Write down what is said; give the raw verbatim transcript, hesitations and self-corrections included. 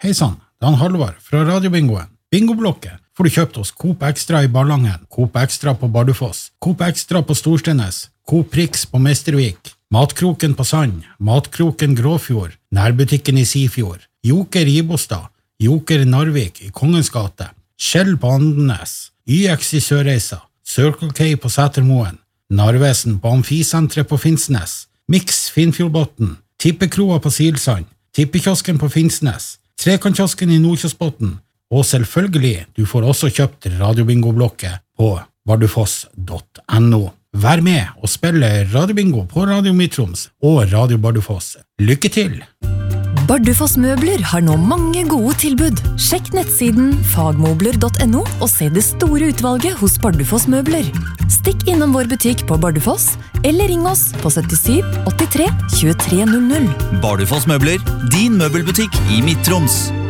Hei sann, det er han Halvard fra Radiobingoen. Bingoblokket får du kjøpt hos Coop Extra i Ballangen, Coop Extra på Bardufoss, Coop Extra på Storstenes, Coop Prix på Mestervik, Matkroken på Sand, Matkroken Gråfjord, Nærbutikken i Sifjord, Joker i Ibostad, Joker Narvik i Kongens gate, Skjell på Andenes, Y X i Sørreisa, Circle K på Sætermoen, Narvesen på Amfisentret på Finnsnes, Mix Finnfjordbotten, Tippekroa på Silsand, Tippekiosken på Finnsnes, Trekantkiosken i Nordkjosbotten, og selvfølgelig, du får også kjøpt Radiobingoblokket på bardufoss punktum no. Vær med og spille Radiobingo på Radio Midt-Troms og Radio Bardufoss. Lykke til! Bardufoss Møbler har nå mange gode tilbud. Sjekk nettsiden fagmobler punktum no og se det store utvalget hos Bardufoss Møbler. Stikk innom vår butikk på Bardufoss, eller ring oss på syttisju åttitre tjuetre null null. Bardufoss Møbler, din møbelbutikk i Midt-Troms.